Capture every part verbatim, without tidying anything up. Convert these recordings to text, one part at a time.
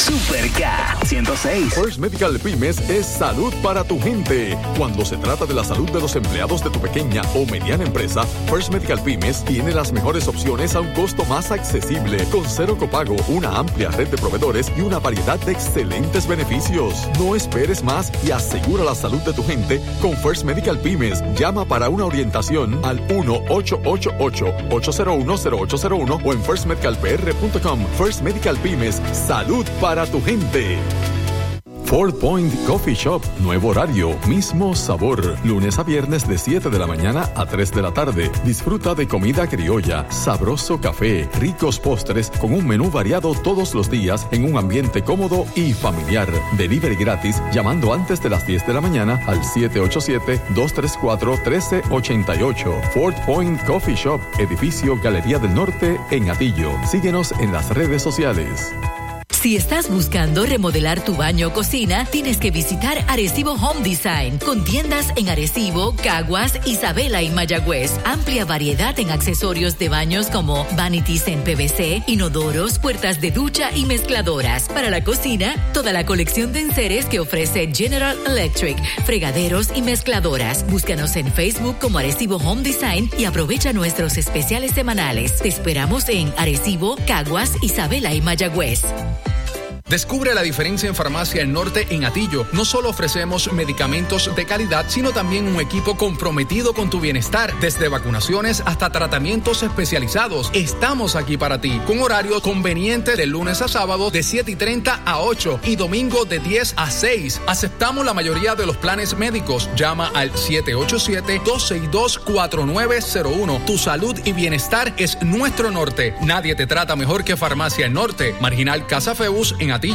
Super K ciento seis. First Medical Pymes es salud para tu gente. Cuando se trata de la salud de los empleados de tu pequeña o mediana empresa, First Medical Pymes tiene las mejores opciones a un costo más accesible, con cero copago, una amplia red de proveedores y una variedad de excelentes beneficios. No esperes más y asegura la salud de tu gente con First Medical Pymes. Llama para una orientación al uno ocho ocho ocho, ocho cero uno, cero ocho cero uno o en first medical p r punto com. First Medical Pymes, salud para tu gente. Ford Point Coffee Shop, nuevo horario, mismo sabor. Lunes a viernes de siete de la mañana a tres de la tarde. Disfruta de comida criolla, sabroso café, ricos postres con un menú variado todos los días en un ambiente cómodo y familiar. Delivery gratis llamando antes de las diez de la mañana al siete ocho siete, dos tres cuatro, uno tres ocho ocho. Ford Point Coffee Shop, edificio Galería del Norte en Atillo. Síguenos en las redes sociales. Si estás buscando remodelar tu baño o cocina, tienes que visitar Arecibo Home Design, con tiendas en Arecibo, Caguas, Isabela y Mayagüez. Amplia variedad en accesorios de baños como vanities en P V C, inodoros, puertas de ducha y mezcladoras. Para la cocina, toda la colección de enseres que ofrece General Electric, fregaderos y mezcladoras. Búscanos en Facebook como Arecibo Home Design y aprovecha nuestros especiales semanales. Te esperamos en Arecibo, Caguas, Isabela y Mayagüez. Descubre la diferencia en Farmacia El Norte en Atillo. No solo ofrecemos medicamentos de calidad, sino también un equipo comprometido con tu bienestar. Desde vacunaciones hasta tratamientos especializados. Estamos aquí para ti, con horario conveniente de lunes a sábado de siete y treinta a ocho y domingo de diez a seis. Aceptamos la mayoría de los planes médicos. Llama al siete ocho siete, dos seis dos, cuatro nueve cero uno. Tu salud y bienestar es nuestro norte. Nadie te trata mejor que Farmacia El Norte. Marginal Casa Feus en Atillo.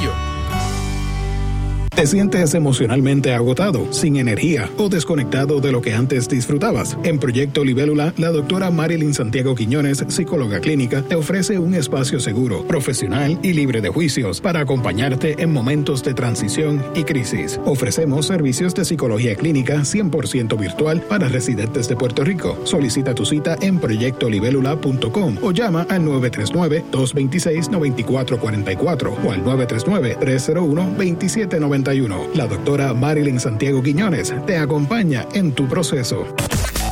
¿Te sientes emocionalmente agotado, sin energía o desconectado de lo que antes disfrutabas? En Proyecto Libélula, la doctora Marilyn Santiago Quiñones, psicóloga clínica, te ofrece un espacio seguro, profesional y libre de juicios para acompañarte en momentos de transición y crisis. Ofrecemos servicios de psicología clínica cien por ciento virtual para residentes de Puerto Rico. Solicita tu cita en proyecto libélula punto com o llama al nueve tres nueve, dos dos seis, nueve cuatro cuatro cuatro o al nueve tres nueve, tres cero uno, dos siete nueve uno. La doctora Marilyn Santiago Quiñones te acompaña en tu proceso.